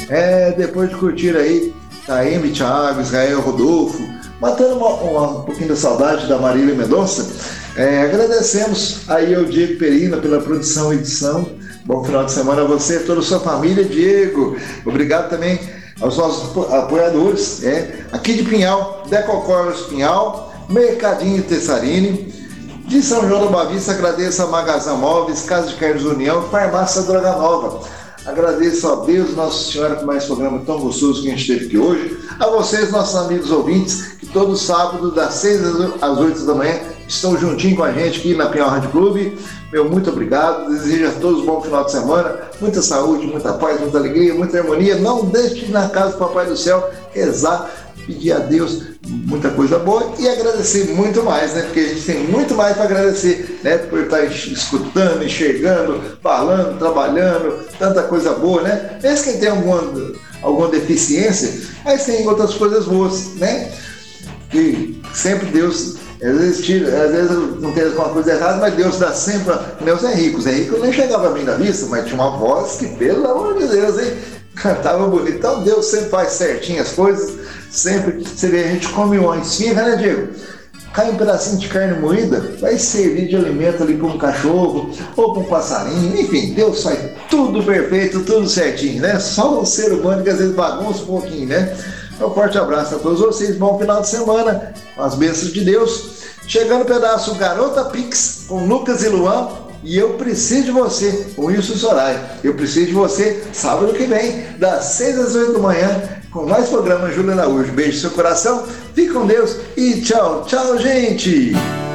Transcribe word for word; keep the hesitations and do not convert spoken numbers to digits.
É, depois de curtir aí, Taime, Thiago, Israel, Rodolfo, matando uma, uma, um pouquinho da saudade da Marília Mendonça, é, agradecemos aí ao Diego Perina pela produção e edição. Bom final de semana a você e toda a sua família, Diego. Obrigado também aos nossos apoiadores, é, aqui de Pinhal, Decocornos Pinhal, Mercadinho Tessarini, de São João da Boa Vista, agradeço a Magazão Móveis, Casa de Carnes União, Farmácia Droga Nova. Agradeço a Deus, Nossa Senhora, por mais programa tão gostoso que a gente teve aqui hoje. A vocês, nossos amigos ouvintes, que todo sábado, das seis às oito da manhã, estão juntinho com a gente aqui na Pinhal Rádio Clube. Meu muito obrigado, desejo a todos um bom final de semana, muita saúde, muita paz, muita alegria, muita harmonia. Não deixe de ir na casa do Papai do Céu, rezar, pedir a Deus muita coisa boa e agradecer muito mais, né? Porque a gente tem muito mais para agradecer, né? Por estar escutando, enxergando, falando, trabalhando, tanta coisa boa, né? Mesmo quem tem alguma, alguma deficiência, mas tem outras coisas boas, né? E sempre Deus, às vezes, tira, às vezes não tem alguma coisa errada, mas Deus dá sempre. Meu Zé Rico, Zé Rico nem chegava bem na vista, mas tinha uma voz que, pelo amor de Deus, hein? Cantava bonito. Então Deus sempre faz certinho as coisas, sempre. Você vê, a gente come uma esfirra, né, Diego? Cai um pedacinho de carne moída, vai servir de alimento ali para um cachorro ou para um passarinho, enfim, Deus faz tudo perfeito, tudo certinho, né? Só o ser humano que às vezes bagunça um pouquinho, né? Um forte abraço a todos vocês, bom final de semana, com as bênçãos de Deus. Chegando o pedaço Garota Pix, com Lucas e Luan, e Eu Preciso de Você, com Wilson Soraya. Eu Preciso de Você, sábado que vem, das seis às oito da manhã, com mais programa Júlia Araújo. Beijo no seu coração, fique com Deus e tchau, tchau, gente!